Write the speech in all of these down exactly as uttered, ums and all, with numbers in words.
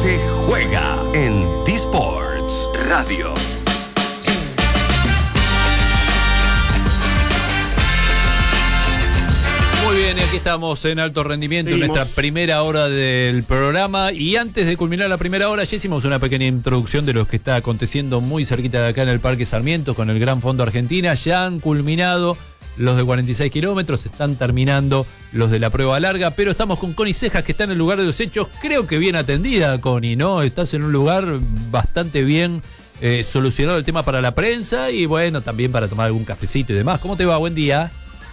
Se juega en T-Sports Radio. Muy bien, aquí estamos en Alto Rendimiento, Seguimos. en nuestra primera hora del programa. Y antes de culminar la primera hora, ya hicimos una pequeña introducción de lo que está aconteciendo muy cerquita de acá en el Parque Sarmiento con el Gran Fondo Argentina. Ya han culminado los de cuarenta y seis kilómetros, están terminando los de la prueba larga, pero estamos con Connie Cejas, que está en el lugar de los hechos. Creo que bien atendida, Connie, ¿no? Estás en un lugar bastante bien eh, solucionado el tema para la prensa y bueno, también para tomar algún cafecito y demás. ¿Cómo te va? Buen día.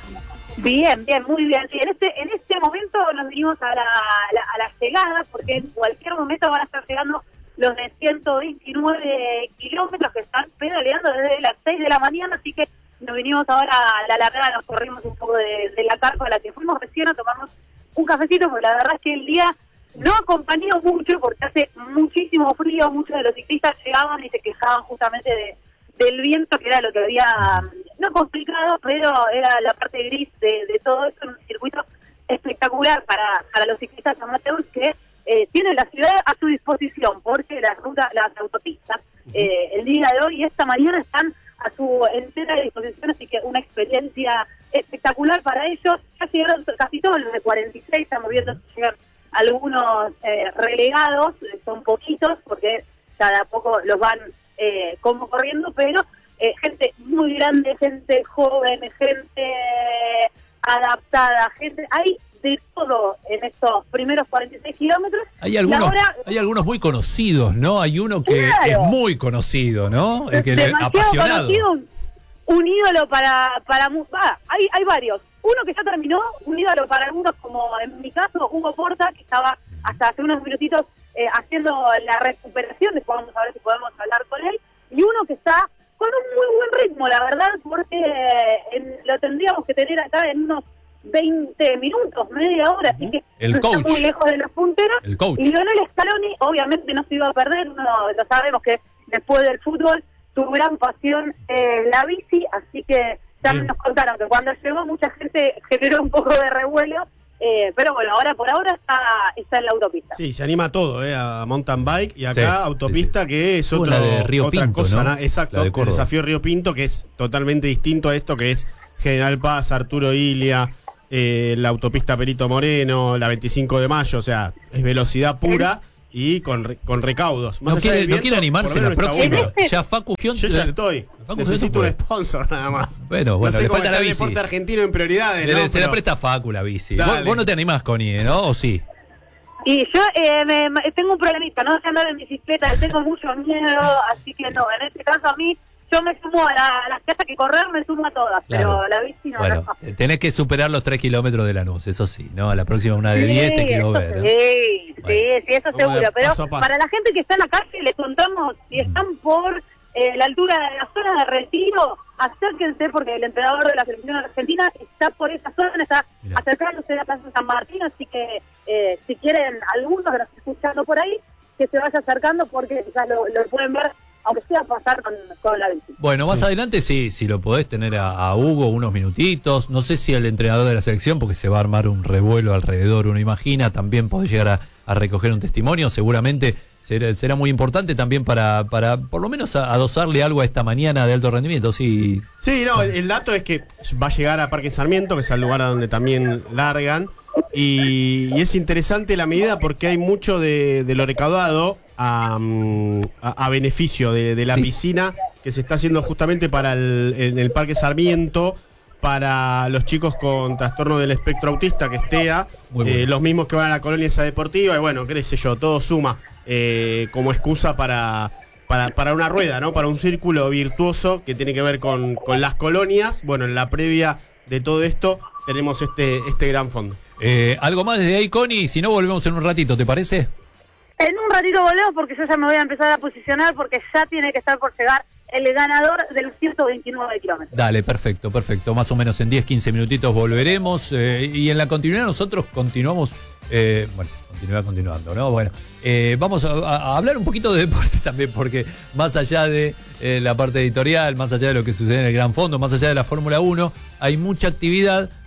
Bien, bien, muy bien. Sí, en este en este momento nos vinimos a la, la, a la llegada, porque en cualquier momento van a estar llegando los de ciento veintinueve kilómetros que están pedaleando desde las seis de la mañana, así que nos vinimos ahora a la largada, nos corrimos un poco de, de la carpa a la que fuimos recién a tomarnos un cafecito, porque la verdad es que el día no acompañó mucho, porque hace muchísimo frío, muchos de los ciclistas llegaban y se quejaban justamente de del viento, que era lo que había, no complicado, pero era la parte gris de, de todo esto, en un circuito espectacular para, para los ciclistas amateurs que eh, tienen la ciudad a su disposición, porque las rutas, las autopistas, eh, el día de hoy y esta mañana están a su entera disposición, así que una experiencia espectacular para ellos. Ya llegaron casi todos los de cuarenta y seis, estamos viendo si llegan algunos eh, relegados, son poquitos, porque cada poco los van Eh, como corriendo, pero eh, gente muy grande, gente joven, gente adaptada, gente, hay de todo en estos primeros cuarenta y seis kilómetros. Hay algunos, hora, hay algunos muy conocidos, ¿no? Hay uno que claro, es muy conocido, ¿no? El que le apasionado. Conocido, un, un ídolo para, para ah, hay, hay varios. Uno que ya terminó, un ídolo para algunos, como en mi caso, Hugo Porta, que estaba hasta hace unos minutitos Eh, haciendo la recuperación, después vamos a ver si podemos hablar con él, y uno que está con un muy buen ritmo, la verdad, porque eh, en, lo tendríamos que tener acá en unos veinte minutos, media hora, así que el no coach. está muy lejos de los punteros. El coach. Y Lionel Scaloni obviamente no se iba a perder, uno lo sabemos que después del fútbol su gran pasión es la bici, así que también nos contaron que cuando llegó mucha gente generó un poco de revuelo. Eh, pero bueno, ahora por ahora está, está en la autopista. Sí, se anima a todo, eh, a mountain bike y acá Sí, autopista, sí, sí. que es Uh, otro, la de Río otra Pinto, cosa, ¿no? ¿no? Exacto, La de el Córdoba. desafío Río Pinto, que es totalmente distinto a esto, que es General Paz, Arturo Ilia, eh, la autopista Perito Moreno, la veinticinco de mayo, o sea, es velocidad pura y con, re- con recaudos. Más No allá quiere, del no viento, quiere animarse por lo la menos está próxima. bueno. Ya Facu Gion- Yo ya estoy. Facu Necesito Gion un fue. sponsor nada más. Bueno, bueno, no sé le cómo falta está la el bici. deporte argentino en prioridades, Le- ¿no? se la Pero- presta a Facu la bici. Dale. Vos, vos no te animás, Connie, ¿no? ¿O sí? Y yo eh, me, me- tengo un problemita, no sé andar en bicicleta, tengo mucho miedo, así que no, en este caso a mí, yo me sumo a, la, a las que haya que correr, me sumo a todas, Claro. pero la bici no. Bueno, no. tenés que superar los tres kilómetros de Lanús, eso sí, ¿no? A la próxima una de diez te quiero eso ver. ¿no? Sí, Bueno. sí, sí, eso Vamos de seguro. Pero paso a paso. para la gente que está en la calle, les contamos, si están por eh, la altura de la zona de Retiro, acérquense porque el entrenador de la selección argentina está por esa zona, está Mirá. acercándose a la Plaza San Martín, así que eh, si quieren algunos que nos estén escuchando por ahí, que se vaya acercando porque quizás lo, lo pueden ver, aunque sea pasar con, con la bici. Bueno, más adelante sí, si lo podés tener a, a Hugo unos minutitos. No sé si el entrenador de la selección, porque se va a armar un revuelo alrededor, uno imagina, también podés llegar a, a recoger un testimonio. Seguramente será, será muy importante también para, para por lo menos a- adosarle algo a esta mañana de alto rendimiento. Sí, Sí, no, el, el dato es que va a llegar a Parque Sarmiento, que es el lugar a donde también largan, y, y es interesante la medida porque hay mucho de, de lo recaudado a, mm, a, a beneficio de, de la Sí. piscina que se está haciendo justamente para el, en el Parque Sarmiento, para los chicos con trastorno del espectro autista, que es T E A, Muy bueno. eh, los mismos que van a la colonia esa deportiva, y bueno, qué sé yo, todo suma eh, como excusa para... Para, para una rueda, ¿no? Para un círculo virtuoso que tiene que ver con, con las colonias. Bueno, en la previa de todo esto tenemos este, este gran fondo. Eh, algo más desde ahí, Connie, si no volvemos en un ratito, ¿te parece? En un ratito volvemos porque yo ya me voy a empezar a posicionar porque ya tiene que estar por llegar el ganador de los ciento veintinueve kilómetros. Dale, perfecto, perfecto. Más o menos en diez, quince minutitos volveremos. Eh, y en la continuidad nosotros continuamos, eh, bueno, continúa continuando, ¿no? Bueno, eh, vamos a, a hablar un poquito de deporte también, porque más allá de eh, la parte editorial, más allá de lo que sucede en el Gran Fondo, más allá de la Fórmula uno, hay mucha actividad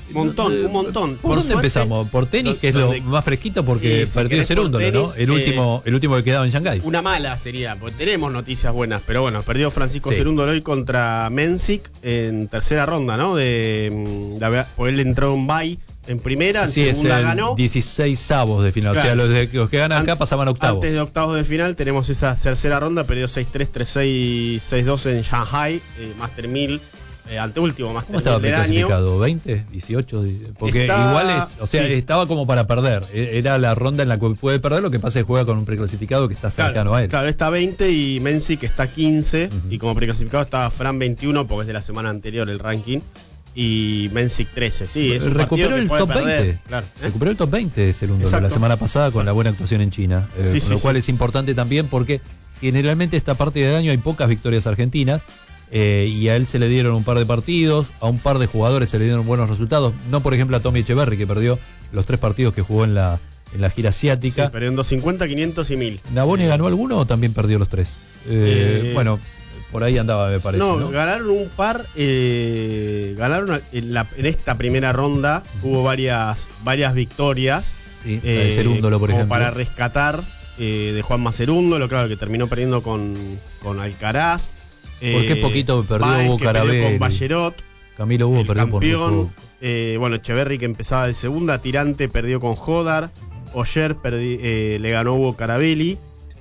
Montón, un montón. ¿Por, Por dónde suerte, empezamos? ¿Por tenis, que es lo donde- más fresquito? Porque Y si perdió querés por Cerúndolo, ¿no? tenis, El eh, último, el último que quedaba en Shanghái. Una mala sería, porque tenemos noticias buenas, pero bueno, perdió Francisco Sí. Cerúndolo hoy contra Mensik en tercera ronda, ¿no? De, mm, la, pues él entró en bye en primera, en Sí, es segunda el ganó. dieciséis avos de final. Claro. O sea, los, de, los que ganan acá An- pasaban a octavos. Antes de octavos de final tenemos esa tercera ronda, perdió seis tres, tres seis, seis dos en Shanghai, eh, Master mil, eh, anteúltimo Master ¿Cómo estaba mil del año. clasificado? ¿veinte? ¿dieciocho? Porque Está- igual es, o sea, sí. estaba como para perder. E- Era la ronda en la que puede perder, lo que pasa es que juega con un preclasificado que está cercano Claro, a él. claro, está veinte y Mensik está quince. Ujú. Y como preclasificado está Fran veintiuno, porque es de la semana anterior el ranking. Y Mensik trece. Sí, es un partido Recuperó que el puede top perder, veinte. Claro. ¿eh? Recuperó el top veinte de Cerúndolo la Exacto. semana pasada con la buena actuación en China. Eh, Sí, con sí, lo cual sí. es importante también porque generalmente esta parte del año hay pocas victorias argentinas. eh, y a él se le dieron un par de partidos, a un par de jugadores se le dieron buenos resultados. No, por ejemplo, a Tommy Echeverry, que perdió los tres partidos que jugó en la, en la gira Sí, asiática. pero en doscientos cincuenta, quinientos y mil. ¿Nabone ganó alguno o también perdió los tres? Eh, Eh, bueno, por ahí andaba, me parece. No, ¿no? ganaron un par. eh, ganaron en, la- en esta primera ronda. Hubo varias, varias victorias. Sí, la de eh, Cerúndolo, por como ejemplo. para rescatar eh, de Juanma Cerúndolo, claro, que terminó perdiendo con, con Alcaraz. ¿Por qué poquito perdió Baez, Hugo que perdió Carabelli? con Ballerot. Camilo Hugo El perdió por muy campeón. poco. eh, bueno, Echeverry, que empezaba de segunda. Tirante perdió con Jodar. Oyer perdi- eh, le ganó Hugo Carabelli.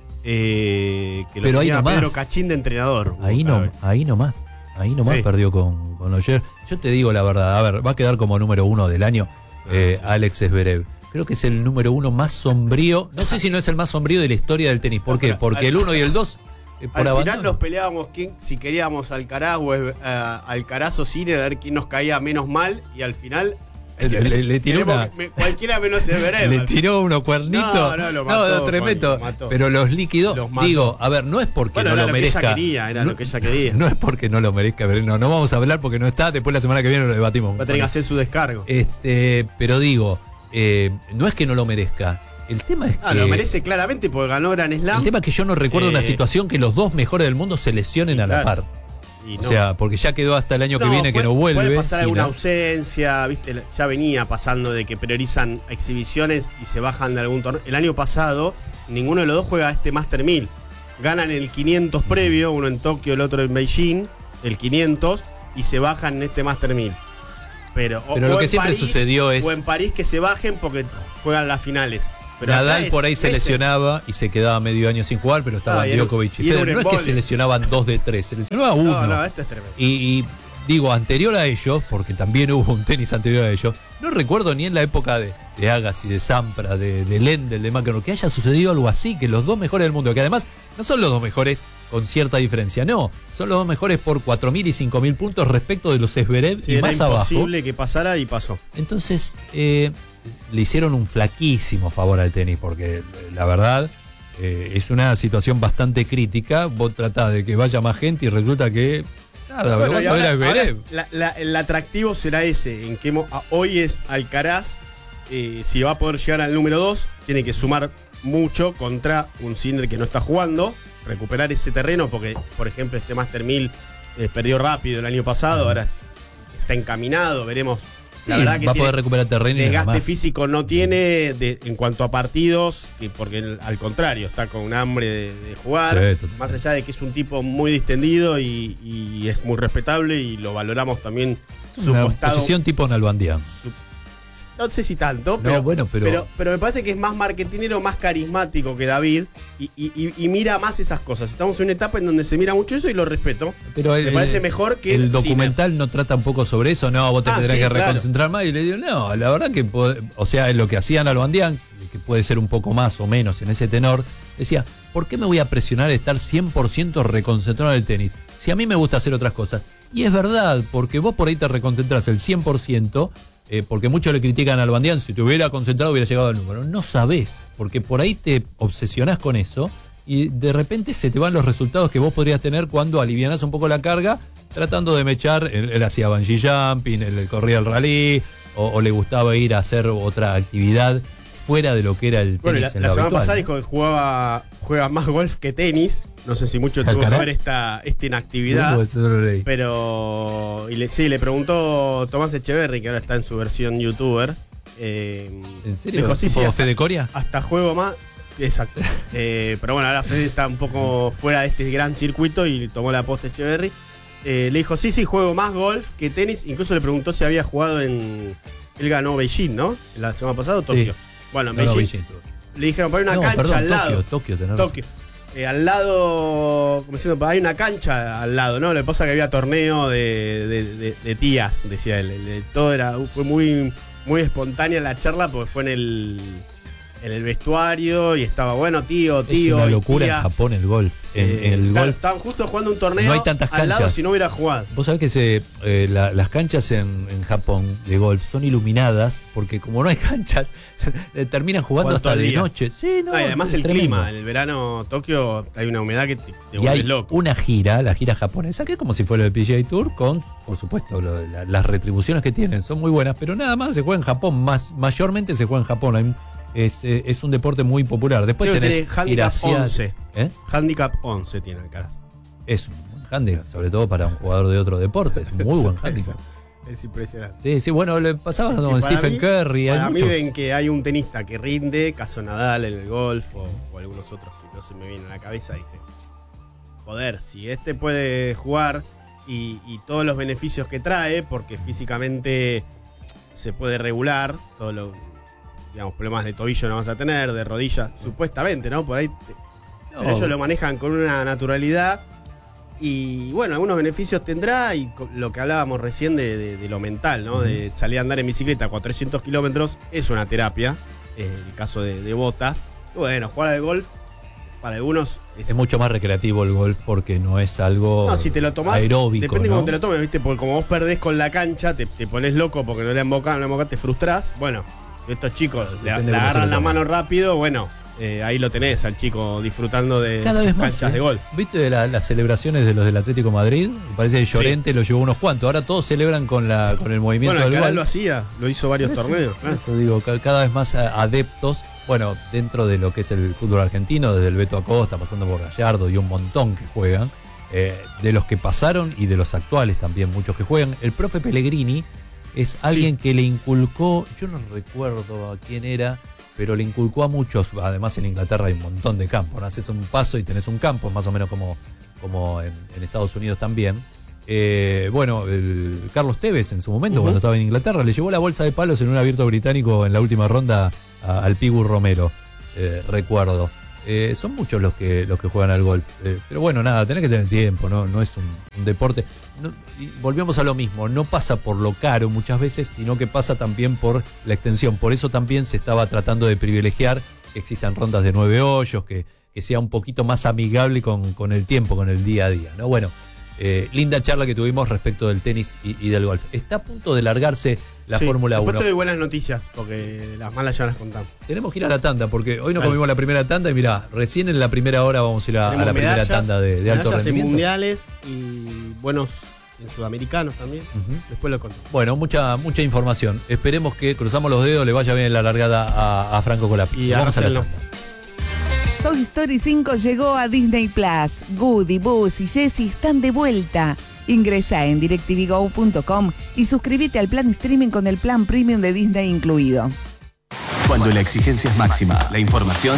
eh, que lo Pero ahí tenía nomás. Pedro Cachín de entrenador. Ahí, Hugo no, Carabelli. ahí nomás. Ahí nomás Sí. perdió con, con Oyer. Yo te digo la verdad, a ver, va a quedar como número uno del año eh, sí. Alex Zverev. Creo que es el número uno más sombrío. No sé si no es el más sombrío de la historia del tenis. ¿Por No, qué? pero Porque al- el uno y el dos eh, por Al abandono. final nos peleábamos quién, si queríamos Alcaraz o eh, Alcaraz o Sinner, a ver quién nos caía menos mal. Y al final. Le- le- le tiró tenemos una- que- me- cualquiera menos Zverev. Le tiró unos cuernitos. No, no, lo mató, tremendo. Connie, lo mató. Pero los líquidos, Los mató. digo, a ver, no es porque Bueno, no era lo lo que ella merezca. quería, era no, lo que ella quería. No es porque no lo merezca, pero no, no vamos a hablar porque no está. Después la semana que viene lo debatimos. Va a tener que hacer su descargo. Este, pero digo, eh, no es que no lo merezca. El tema es Ah, que. lo merece claramente porque ganó Gran Slam. El tema es que yo no recuerdo Eh, una situación que los dos mejores del mundo se lesionen a la claro. par. Y O no. sea, porque ya quedó hasta el año que No, viene que puede- no vuelve. Puede pasar sí, alguna ¿no? ausencia, viste, ya venía pasando de que priorizan exhibiciones y se bajan de algún torneo. El año pasado, ninguno de los dos juega este Master mil. Ganan el quinientos previo, uno en Tokio, el otro en Beijing, el quinientos, y se bajan en este Master mil. Pero, o- Pero lo o que en siempre sucedió es- O en París que se bajen porque juegan las finales. Pero acá Nadal es por ahí se meses. lesionaba y se quedaba medio año sin jugar, pero estaban Ah, y era- Djokovic y y era Federer. un No es que embole. se lesionaban dos de tres, se lesionaba uno. No, no, esto es tremendo. Y, y digo, anterior a ellos, porque también hubo un tenis anterior a ellos, no recuerdo ni en la época de, de Agassi, de Sampras, de, de Lendl, de McEnroe, que haya sucedido algo así, que los dos mejores del mundo, que además no son los dos mejores con cierta diferencia, no, son los dos mejores por cuatro mil y cinco mil puntos respecto de los Zverev Sí, y era más abajo. imposible que pasara y pasó. Entonces, eh, le hicieron un flaquísimo favor al tenis, porque eh, la verdad eh, es una situación bastante crítica. Vos tratás de que vaya más gente y resulta que nada, Bueno, vas y a ver ahora- a Zverev. ahora la- la- el atractivo será ese, en que mo- a- hoy es Alcaraz, eh, si va a poder llegar al número dos, tiene que sumar mucho contra un Sinner que no está jugando, recuperar ese terreno, porque por ejemplo este Master mil eh, perdió rápido el año pasado, ahora está encaminado, veremos. Sí, La verdad que va a tiene poder recuperar terreno y nada desgaste más. físico no tiene de- en cuanto a partidos, que porque él, al contrario, está con un hambre de, de jugar. Sí, totalmente. Más allá de que es un tipo muy distendido y, y es muy respetable y lo valoramos también su Una costado. posición tipo Nalbandian. No sé si tanto, No, pero, bueno, pero- pero, me parece que es más marketinero, más carismático que David y, y- y- y mira más esas cosas. Estamos en una etapa en donde se mira mucho eso y lo respeto. Pero Me el, parece mejor que el el documental no trata un poco sobre eso. No, vos te Ah, tendrás sí, que claro. reconcentrar más. Y le digo, no, la verdad que, pod- o sea, es lo que hacían Nalbandian, que puede ser un poco más o menos en ese tenor. Decía, ¿por qué me voy a presionar de estar cien por ciento reconcentrado en el tenis? Si a mí me gusta hacer otras cosas. Y es verdad, porque vos por ahí te reconcentrás el cien por ciento. Eh, porque muchos le critican a Nalbandian, si te hubiera concentrado hubiera llegado al número. No sabés, porque por ahí te obsesionás con eso y de repente se te van los resultados que vos podrías tener cuando alivianás un poco la carga, tratando de mechar. Él, él hacía bungee jumping, él, él corría el rally, o, o le gustaba ir a hacer otra actividad fuera de lo que era el tenis Bueno, la, en la lo semana habitual, pasada ¿no? dijo que jugaba, juega más golf que tenis. No sé si mucho tuvo que ¿Alcaraz? ver esta, esta inactividad. No, eso no lo leí. Pero y le, sí, le preguntó Tomás Echeverry, que ahora está en su versión youtuber. Eh, ¿En serio? Dijo, sí, sí, ¿Tipo hasta, Fede Coria? hasta juego más. Exacto. Eh, pero bueno, ahora Fede está un poco fuera de este gran circuito y tomó la posta Echeverry. Eh, le dijo, sí, sí, juego más golf que tenis. Incluso le preguntó si había jugado en... Él ganó Beijing, ¿no? La semana pasada o Tokio. Sí. Bueno, en No, no, Beijing, Beijing. le dijeron, para una No, cancha perdón, al lado. Tokio, Tokio, tenés razón. Tokio. Eh, al lado, como diciendo, hay una cancha al lado, ¿no? Lo que pasa es que había torneo de, de, de, de tías, decía él. El- el- todo era, fue muy, muy espontánea la charla porque fue en el, en el vestuario y estaba, bueno, tío, tío. Es una y locura tía. en Japón el golf. En, Eh, en el claro, golf. estaban justo jugando un torneo No hay tantas al lado canchas. si no hubiera jugado. Vos sabés que se, eh, la- las canchas en, en Japón de golf son iluminadas porque como no hay canchas, eh, terminan jugando Juegan hasta todo el de día. noche. Sí, no, No, y además es el tremendo. clima, en el verano Tokio hay una humedad que te, te Y vuelve hay loco. una gira, la gira japonesa, que es como si fuera el P G A Tour, con, por supuesto, lo- la- las retribuciones que tienen son muy buenas, pero nada más se juega en Japón, más, mayormente se juega en Japón. Hay- es, eh, es un deporte muy popular. Después Creo que tenés tiene handicap Irasia- once. ¿Eh? Handicap once tiene Alcaraz. Es un buen handicap, sobre todo para un jugador de otro deporte. Es un muy buen handicap. Es impresionante. Sí, sí, bueno, le pasaba con Y para Stephen mí- Curry. hay Para mí muchos. ven que hay un tenista que rinde, caso Nadal en el golf o, o algunos otros que no se me vienen a la cabeza, dice, joder, si este puede jugar y, y todos los beneficios que trae, porque físicamente se puede regular, todos los digamos, problemas de tobillo no vas a tener, de rodilla, supuestamente, ¿no? Por ahí, te- No, pero ellos lo manejan con una naturalidad. Y bueno, algunos beneficios tendrá y co- lo que hablábamos recién de, de- de lo mental, ¿no? De salir a andar en bicicleta a cuatrocientos kilómetros es una terapia, eh, el caso de, de Botas. Y bueno, jugar al golf para algunos es... es mucho más recreativo el golf porque no es algo no, si te lo tomás, aeróbico. depende ¿no? cómo te lo tomes, ¿viste? Porque como vos perdés con la cancha, te, te pones loco porque no le embocás, no le embocás, te frustrás. Bueno, si estos chicos le, Depende le cómo se agarran lo la tomen. mano rápido, bueno, eh, ahí lo tenés al chico disfrutando de Cada sus vez más. canchas ¿eh? de golf. ¿Viste la- las celebraciones de los del Atlético de Madrid? Me parece que Llorente lo llevó unos cuantos. Ahora todos celebran con, la, con el movimiento Bueno, del Alcaraz golf. lo hacía, lo hizo varios Por eso, torneos. por ¿eh? eso digo, ca- cada vez más a- adeptos, bueno, dentro de lo que es el fútbol argentino, desde el Beto Acosta, pasando por Gallardo y un montón que juegan, eh, de los que pasaron y de los actuales también, muchos que juegan. El profe Pellegrini es alguien que le inculcó, yo no recuerdo a quién era, pero le inculcó a muchos, además en Inglaterra hay un montón de campos, ¿no? Haces un paso y tenés un campo, más o menos como, como en, en Estados Unidos también. Eh, bueno, el Carlos Tevez en su momento, Ujú. cuando estaba en Inglaterra, le llevó la bolsa de palos en un abierto británico en la última ronda a- al Pigu Romero, eh, recuerdo. Eh, son muchos los que los que juegan al golf. Eh, pero bueno, nada, tenés que tener tiempo, no, no es un, un deporte. No- y volvemos a lo mismo, no pasa por lo caro muchas veces, sino que pasa también por la extensión. Por eso también se estaba tratando de privilegiar que existan rondas de nueve hoyos, que, que sea un poquito más amigable con, con el tiempo, con el día a día, ¿no? Bueno, eh, linda charla que tuvimos respecto del tenis y, y del golf. Está a punto de largarse la Sí, Fórmula después uno. te doy buenas noticias, porque las malas ya las contamos. Tenemos que ir a la tanda, porque hoy no Dale. comimos la primera tanda y mirá, recién en la primera hora vamos a ir a, a Tenemos la primera medallas, tanda de, de alto medallas en rendimiento. mundiales y buenos en sudamericanos también. Ujú. Después lo contamos. Bueno, mucha mucha información. Esperemos que cruzamos los dedos, le vaya bien la largada a, a Franco Colapi. Y a Vamos a la Marcelo. tanda. Toy Story cinco llegó a Disney Plus. Woody, Buzz y Jessie están de vuelta. Ingresa en directv go punto com y suscríbete al plan streaming con el plan premium de Disney incluido. Cuando la exigencia es máxima, la información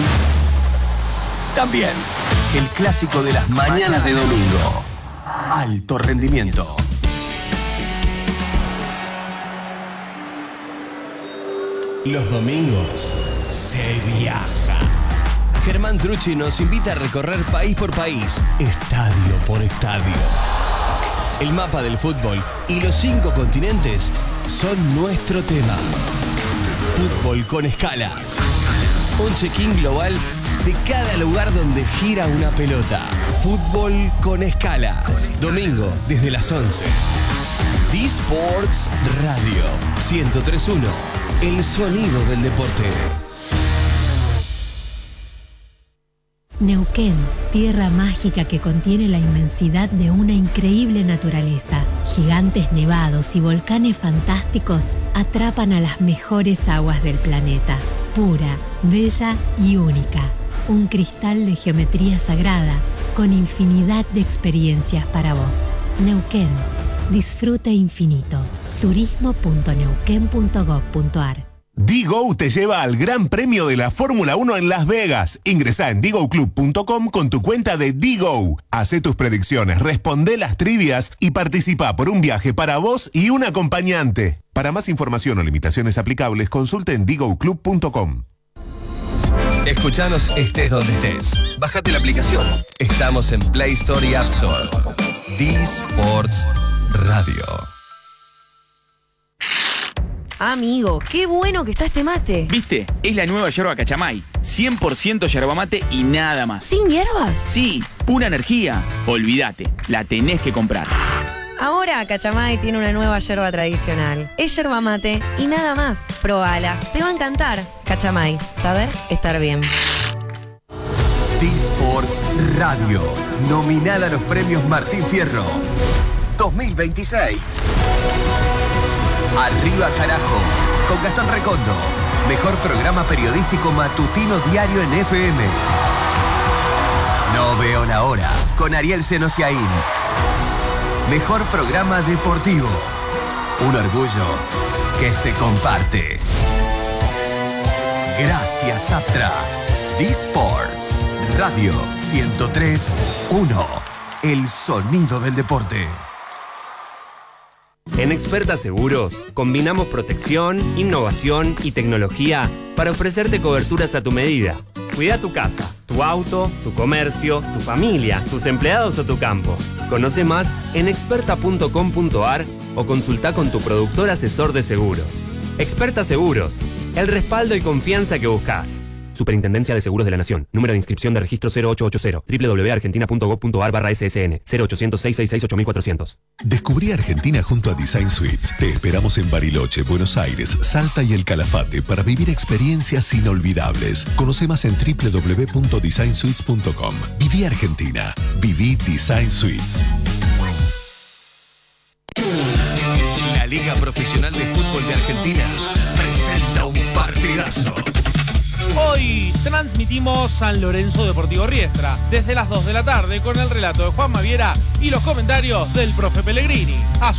también. El clásico de las mañanas de domingo. Alto rendimiento. Los domingos se viaja. Germán Trucci nos invita a recorrer país por país, estadio por estadio. El mapa del fútbol y los cinco continentes son nuestro tema. Fútbol con escala. Un check-in global de cada lugar donde gira una pelota. Fútbol con escala. Domingo desde las once. D-Sports Radio ciento tres punto uno. El sonido del deporte. Neuquén, tierra mágica que contiene la inmensidad de una increíble naturaleza. Gigantes nevados y volcanes fantásticos atrapan a las mejores aguas del planeta. pura, bella y única. Un cristal de geometría sagrada con infinidad de experiencias para vos. Neuquén. Disfrute infinito. turismo punto neuquén punto gov punto ar. D-Go te lleva al Gran Premio de la Fórmula uno en Las Vegas. Ingresá en digo club punto com con tu cuenta de D-Go. Hacé tus predicciones, responde las trivias y participa por un viaje para vos y un acompañante. Para más información o limitaciones aplicables, consulte en digo club punto com. Escuchanos estés donde estés. Bájate la aplicación. Estamos en Play Store y App Store. D-Sports Radio. Amigo, qué bueno que está este mate. ¿Viste? Es la nueva yerba Cachamay. cien por ciento yerba mate y nada más. ¿Sin hierbas? Sí, pura energía. Olvídate, la tenés que comprar. Ahora Cachamay tiene una nueva yerba tradicional. Es yerba mate y nada más. Probala, te va a encantar. Cachamay, saber estar bien. D-Sports Radio, nominada a los premios Martín Fierro dos mil veintiséis. Arriba carajo, con Gastón Recondo. Mejor programa periodístico matutino diario en F M. No veo la hora, con Ariel Senosiaín. Mejor programa deportivo. Un orgullo que se comparte. Gracias, Aptra. D-Sports Radio ciento tres punto uno. El sonido del deporte. En Experta Seguros, combinamos protección, innovación y tecnología para ofrecerte coberturas a tu medida. Cuida tu casa, tu auto, tu comercio, tu familia, tus empleados o tu campo. Conoce más en experta punto com punto ar o consulta con tu productor asesor de seguros. Experta Seguros, el respaldo y confianza que buscas. Superintendencia de Seguros de la Nación. Número de inscripción de registro cero ocho ocho cero. doble u doble u doble u punto argentina punto gov punto ar barra ese ese ene. cero ochocientos, seiscientos sesenta y seis, ocho mil cuatrocientos. Descubrí Argentina junto a Design Suites. Te esperamos en Bariloche, Buenos Aires, Salta y El Calafate para vivir experiencias inolvidables. Conoce más en doble u doble u doble u punto design suites punto com. Viví Argentina. Viví Design Suites. La Liga Profesional de Fútbol de Argentina presenta un partidazo. Hoy transmitimos San Lorenzo Deportivo Riestra desde las dos de la tarde con el relato de Juan Maviera y los comentarios del profe Pellegrini. A